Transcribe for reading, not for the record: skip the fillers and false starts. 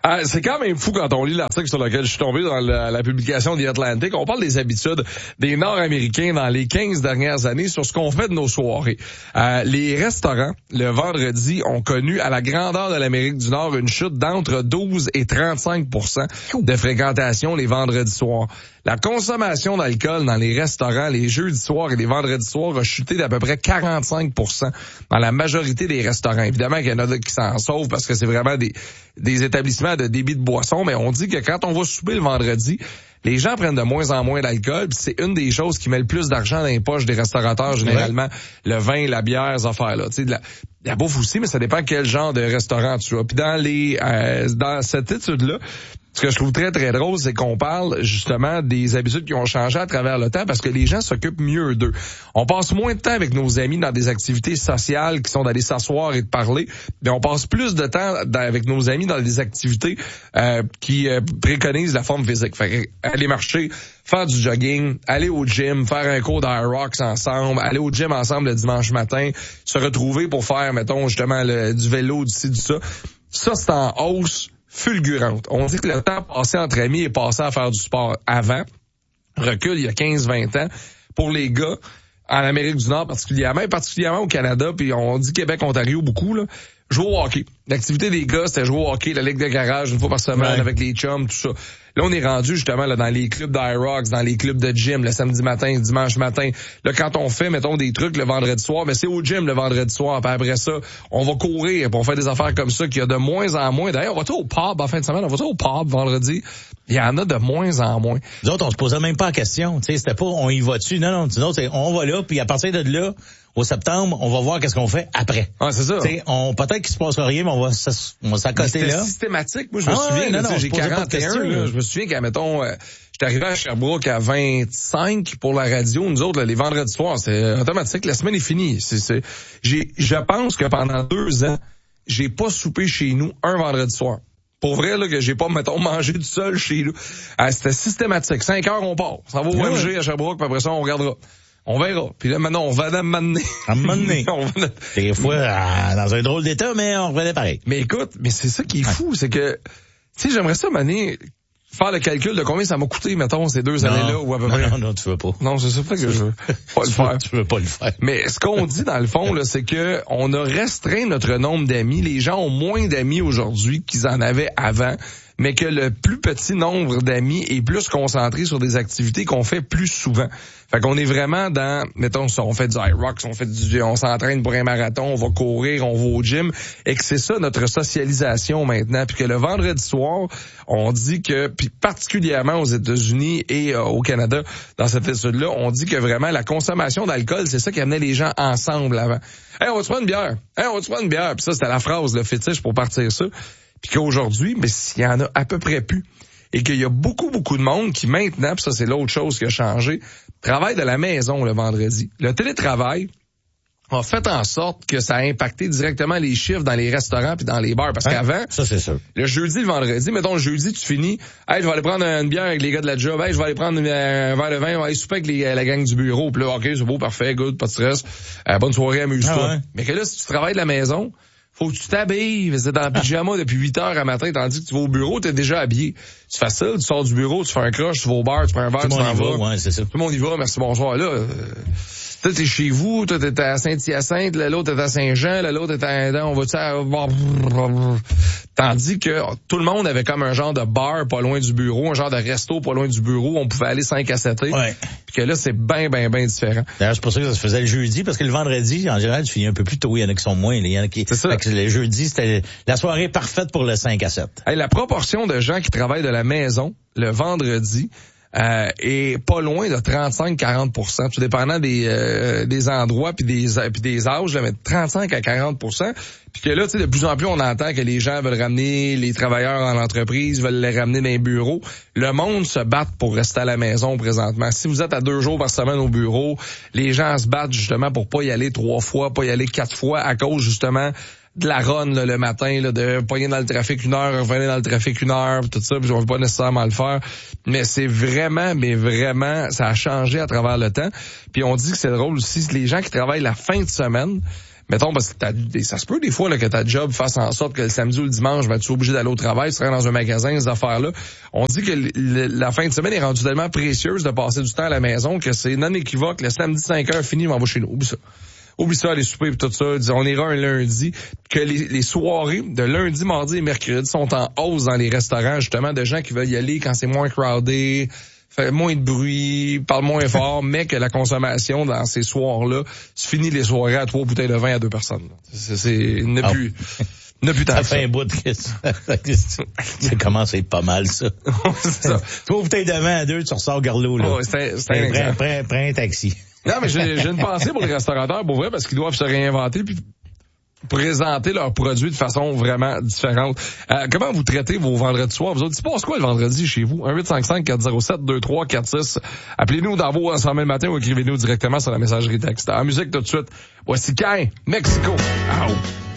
C'est quand même fou quand on lit l'article sur lequel je suis tombé dans la publication The Atlantic. On parle des habitudes des Nord-Américains dans les 15 dernières années sur ce qu'on fait de nos soirées. Les restaurants, le vendredi, ont connu à la grandeur de l'Amérique du Nord une chute d'entre 12 et 35% de fréquentation les vendredis soirs. La consommation d'alcool dans les restaurants les jeudis soirs et les vendredis soirs a chuté d'à peu près 45% dans la majorité des restaurants. Évidemment qu'il y en a qui s'en sauvent parce que c'est vraiment des établissements de débit de boisson, mais on dit que quand on va souper le vendredi, les gens prennent de moins en moins d'alcool, puis c'est une des choses qui met le plus d'argent dans les poches des restaurateurs, généralement, le vin, la bière, ces affaires-là. Tu sais, la bouffe aussi, mais ça dépend quel genre de restaurant tu as. Puis dans cette étude-là, ce que je trouve très, très drôle, c'est qu'on parle justement des habitudes qui ont changé à travers le temps parce que les gens s'occupent mieux d'eux. On passe moins de temps avec nos amis dans des activités sociales qui sont d'aller s'asseoir et de parler, mais on passe plus de temps avec nos amis dans des activités qui préconisent la forme physique. Fait que aller marcher, faire du jogging, aller au gym, faire un cours d'Air Rocks ensemble, aller au gym ensemble le dimanche matin, se retrouver pour faire, mettons, justement du vélo, du ci, du ça. Ça, c'est en hausse fulgurante. On dit que le temps passé entre amis est passé à faire du sport avant. Recul il y a 15-20 ans. Pour les gars, en Amérique du Nord particulièrement au Canada, puis on dit Québec, Ontario beaucoup, là, jouer au hockey. L'activité des gars, c'était jouer au hockey, la ligue de garage une fois par semaine avec les chums, tout ça. Là, on est rendu justement là dans les clubs d'Air Rocks, dans les clubs de gym, le samedi matin, le dimanche matin. Là, quand on fait, mettons, des trucs le vendredi soir, mais c'est au gym le vendredi soir. Puis après ça, on va courir, puis on fait des affaires comme ça qu'il y a de moins en moins. D'ailleurs, on va-tu au pub en fin de semaine? On va-tu au pub vendredi? Il y en a de moins en moins. Nous autres, on se posait même pas la question. Tu sais, c'était pas on y va-tu? Non, nous autres, on va là, puis à partir de là, au septembre, on va voir qu'est-ce qu'on fait après. Ah, c'est ça. Peut-être qu'il se passera rien, mais on va s'accoter là. C'est systématique. Moi, je me souviens, j'ai 41, là. Je me souviens qu'à, mettons, j'étais arrivé à Sherbrooke à 25 pour la radio. Nous autres, là, les vendredis soirs, c'est automatique. La semaine est finie. Je pense que pendant 2 ans, j'ai pas soupé chez nous un vendredi soir. Pour vrai, là, que j'ai pas, mettons, mangé du seul chez nous. C'était systématique. 5 heures, on part. Ça va au MG à Sherbrooke, puis après ça, on regardera. On verra. Puis là, maintenant, on va m'amener. À m'amener. Des fois, dans un drôle d'état, mais on revenait pareil. Mais écoute, mais c'est ça qui est fou, c'est que, tu sais, j'aimerais ça m'amener, faire le calcul de combien ça m'a coûté, mettons, ces 2 années-là, ou à peu près. Non, tu veux pas. Non, c'est ça fait que je veux pas le faire. Tu veux pas le faire. Mais ce qu'on dit, dans le fond, là, c'est que on a restreint notre nombre d'amis. Les gens ont moins d'amis aujourd'hui qu'ils en avaient avant, mais que le plus petit nombre d'amis est plus concentré sur des activités qu'on fait plus souvent. Fait qu'on est vraiment dans, mettons, on fait du Air Rocks, on s'entraîne pour un marathon, on va courir, on va au gym, et que c'est ça notre socialisation maintenant. Puis que le vendredi soir, on dit que, puis particulièrement aux États-Unis et au Canada, dans cette étude-là, on dit que vraiment la consommation d'alcool, c'est ça qui amenait les gens ensemble avant. Hey, on va se prendre une bière. Hey, on va se prendre une bière. Puis ça, c'était la phrase, le fétiche pour partir ça. Puis qu'aujourd'hui, mais s'il y en a à peu près plus, et qu'il y a beaucoup, beaucoup de monde qui maintenant, puis ça c'est l'autre chose qui a changé, travaille de la maison le vendredi. Le télétravail a fait en sorte que ça a impacté directement les chiffres dans les restaurants puis dans les bars. Parce qu'avant, ça c'est sûr. Le jeudi, le vendredi, mettons le jeudi, tu finis, hey, je vais aller prendre une bière avec les gars de la job, hey, je vais aller prendre un verre de vin, on va aller souper avec la gang du bureau. Puis là, OK, c'est beau, parfait, good, pas de stress. Bonne soirée, amuse-toi. Ouais. Mais que là, si tu travailles de la maison, faut que tu t'habilles, c'est dans le pyjama depuis 8 heures à matin, tandis que tu vas au bureau, t'es déjà habillé. C'est facile, tu sors du bureau, tu fais un croche, tu vas au bar, tu prends un verre, tu t'en vas. Ouais, c'est ça. Tout le monde y va, merci, bonsoir. Là, toi, t'es chez vous, toi, t'es à Saint-Hyacinthe, l'autre est à Saint-Jean, l'autre est à... On va-tu à... Tandis que tout le monde avait comme un genre de bar pas loin du bureau, un genre de resto pas loin du bureau, on pouvait aller 5 à 7. Ouais. Puis que là, c'est bien différent. D'ailleurs, c'est pour ça que ça se faisait le jeudi, parce que le vendredi, en général, tu finis un peu plus tôt. Il y en a qui sont moins. Il y en a qui... C'est ça. Fait que le jeudi, c'était la soirée parfaite pour le 5 à 7. Hey, la proportion de gens qui travaillent de la maison le vendredi est pas loin de 35-40%, tout dépendant des endroits puis des âges, là, mais 35 à 40%. Puis que là, tu sais, de plus en plus, on entend que les gens veulent ramener les travailleurs dans l'entreprise, veulent les ramener dans les bureaux. Le monde se bat pour rester à la maison présentement. Si vous êtes à 2 jours par semaine au bureau, les gens se battent justement pour pas y aller 3 fois, pas y aller 4 fois à cause justement de la run là, le matin, là, de pogner dans le trafic 1 heure, revenir dans le trafic 1 heure, tout ça, puis on veut pas nécessairement le faire. Mais c'est vraiment, ça a changé à travers le temps. Puis on dit que c'est drôle aussi, les gens qui travaillent la fin de semaine, mettons, parce que ça se peut des fois là, que ta job fasse en sorte que le samedi ou le dimanche, tu sois obligé d'aller au travail, tu seras dans un magasin, ces affaires-là. On dit que la fin de semaine est rendue tellement précieuse de passer du temps à la maison que c'est non équivoque. Le samedi 5h fini, on va chez nous. Oublie ça, les soupers et tout ça. On ira un lundi. Que les soirées de lundi, mardi et mercredi sont en hausse dans les restaurants, justement, de gens qui veulent y aller quand c'est moins crowded, fait moins de bruit, parle moins fort, mais que la consommation dans ces soirs-là se finit les soirées à 3 bouteilles de vin à 2 personnes. Ne plus tant. Ça fait un bout de ça commence à être pas mal, ça. C'est ça. 3 bouteilles de vin à 2, tu ressors Garlot, là. Oh, c'est un exemple. Prends un taxi. Non, mais j'ai une pensée pour les restaurateurs, pour vrai, parce qu'ils doivent se réinventer puis présenter leurs produits de façon vraiment différente. Comment vous traitez vos vendredis soirs? Vous autres, il se passe quoi le vendredi chez vous? 1-855-407-2346. Appelez-nous dans vos ensembles le matin ou écrivez-nous directement sur la messagerie texte. En musique tout de suite, voici Cain, Mexico. Ow.